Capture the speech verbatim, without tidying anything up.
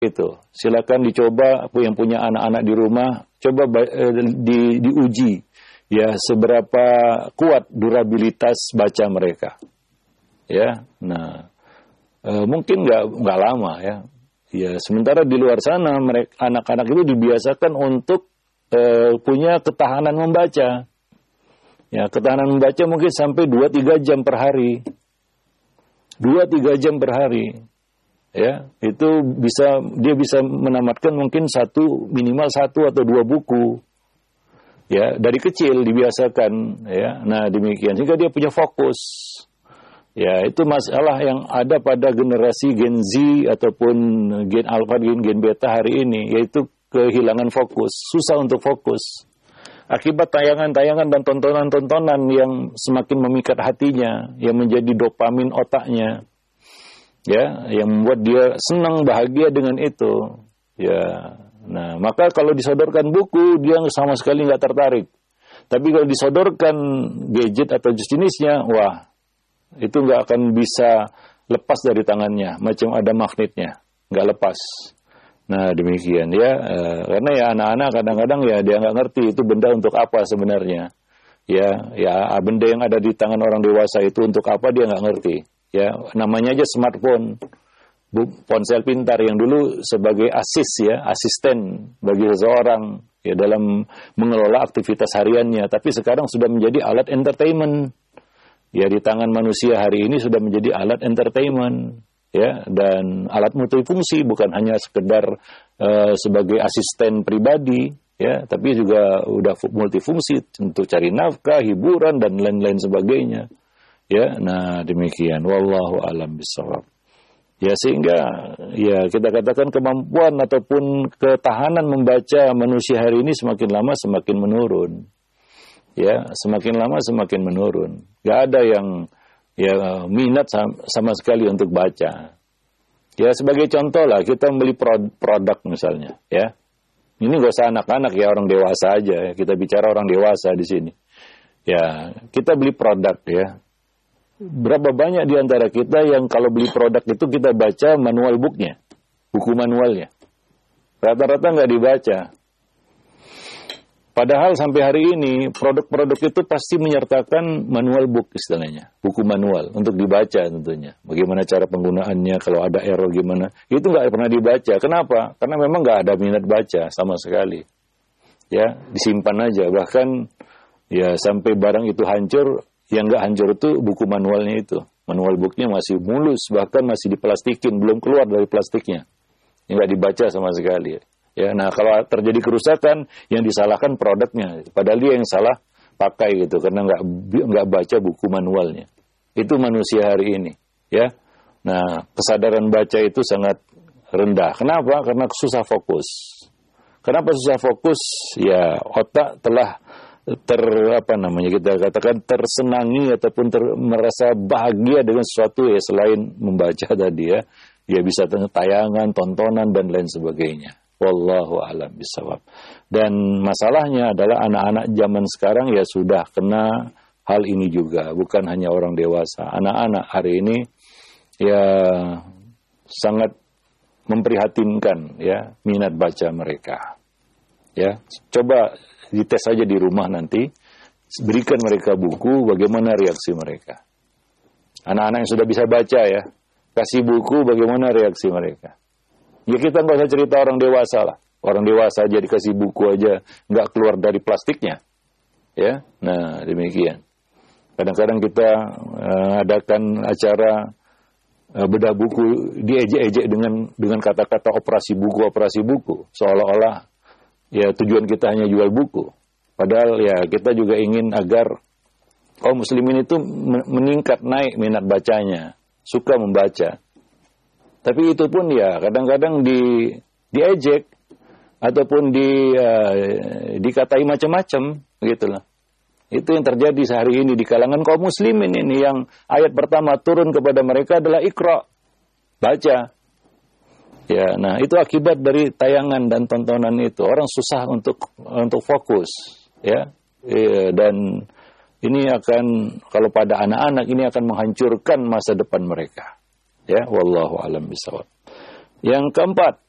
itu. Silakan dicoba, yang punya anak-anak di rumah, coba eh, di, diuji ya seberapa kuat durabilitas baca mereka. Ya, nah eh, mungkin nggak nggak lama ya. Ya, sementara di luar sana mereka anak-anak itu dibiasakan untuk eh, punya ketahanan membaca. Ya, ketahanan membaca mungkin sampai dua tiga jam per hari. dua tiga jam per hari. Ya, itu bisa dia bisa menamatkan mungkin satu minimal satu atau dua buku. Ya, dari kecil dibiasakan ya. Nah, demikian sehingga dia punya fokus. Ya, itu masalah yang ada pada generasi Gen Z ataupun Gen Alpha, Gen, Gen Beta hari ini, yaitu kehilangan fokus, susah untuk fokus. Akibat tayangan-tayangan dan tontonan-tontonan yang semakin memikat hatinya, yang menjadi dopamin otaknya. Ya, yang membuat dia senang bahagia dengan itu. Ya, nah maka kalau disodorkan buku dia sama sekali nggak tertarik. Tapi kalau disodorkan gadget atau jenisnya, wah itu nggak akan bisa lepas dari tangannya, macam ada magnetnya, nggak lepas. Nah demikian ya, eh, karena ya anak-anak kadang-kadang ya dia nggak ngerti itu benda untuk apa sebenarnya. Ya, ya benda yang ada di tangan orang dewasa itu untuk apa dia nggak ngerti. Ya, namanya aja smartphone, ponsel pintar yang dulu sebagai asis ya, asisten bagi seseorang ya dalam mengelola aktivitas hariannya, tapi sekarang sudah menjadi alat entertainment. Ya, di tangan manusia hari ini sudah menjadi alat entertainment ya, dan alat multifungsi, bukan hanya sekedar uh, sebagai asisten pribadi ya, tapi juga udah multifungsi untuk cari nafkah, hiburan dan lain-lain sebagainya. Ya, nah demikian. Wallahu a'lam bishawab. Ya, sehingga ya kita katakan kemampuan ataupun ketahanan membaca manusia hari ini semakin lama semakin menurun. Ya, semakin lama semakin menurun. Gak ada yang ya minat sama, sama sekali untuk baca. Ya, sebagai contoh lah, kita beli produk misalnya. Ya, ini gak usah anak-anak ya, orang dewasa aja. Kita bicara orang dewasa di sini. Ya, kita beli produk ya. Berapa banyak di antara kita yang kalau beli produk itu kita baca manual booknya, buku manualnya. Rata-rata nggak dibaca. Padahal sampai hari ini produk-produk itu pasti menyertakan manual book istilahnya, buku manual untuk dibaca tentunya. Bagaimana cara penggunaannya, kalau ada error gimana, itu nggak pernah dibaca. Kenapa? Karena memang nggak ada minat baca sama sekali. Ya, disimpan aja. Bahkan ya sampai barang itu hancur. Yang nggak hancur itu buku manualnya itu. Manual booknya masih mulus, bahkan masih diplastikin, belum keluar dari plastiknya. Yang nggak dibaca sama sekali. Ya, nah kalau terjadi kerusakan, yang disalahkan produknya. Padahal dia yang salah pakai gitu, karena nggak nggak baca buku manualnya. Itu manusia hari ini. Ya, nah kesadaran baca itu sangat rendah. Kenapa? Karena susah fokus. Kenapa susah fokus? Ya, otak telah ter apa namanya kita katakan tersenangi ataupun ter, merasa bahagia dengan sesuatu ya selain membaca tadi ya, dia bisa tayangan, tontonan dan lain sebagainya. Wallahu a'lam bishawab. Dan masalahnya adalah anak-anak zaman sekarang ya sudah kena hal ini juga, bukan hanya orang dewasa. Anak-anak hari ini ya sangat memprihatinkan ya minat baca mereka. Ya, coba dites saja di rumah nanti, berikan mereka buku, bagaimana reaksi mereka. Anak-anak yang sudah bisa baca ya, kasih buku, bagaimana reaksi mereka. Ya kita nggak usah cerita orang dewasa lah. Orang dewasa aja dikasih buku aja, nggak keluar dari plastiknya. Ya, nah demikian. Kadang-kadang kita uh, adakan acara uh, bedah buku, diejek-ejek dengan dengan kata-kata operasi buku, operasi buku, seolah-olah ya tujuan kita hanya jual buku. Padahal ya kita juga ingin agar kaum muslimin itu meningkat naik minat bacanya, suka membaca. Tapi itu pun ya kadang-kadang di diejek ataupun di uh, dikatai macam-macam gitulah. Itu yang terjadi sehari ini di kalangan kaum muslimin ini, yang ayat pertama turun kepada mereka adalah Iqra, baca. Ya, nah itu akibat dari tayangan dan tontonan itu. Orang susah untuk untuk fokus, ya. E, dan ini akan, kalau pada anak-anak ini akan menghancurkan masa depan mereka. Ya, wallahu a'lam bishawab. Yang keempat,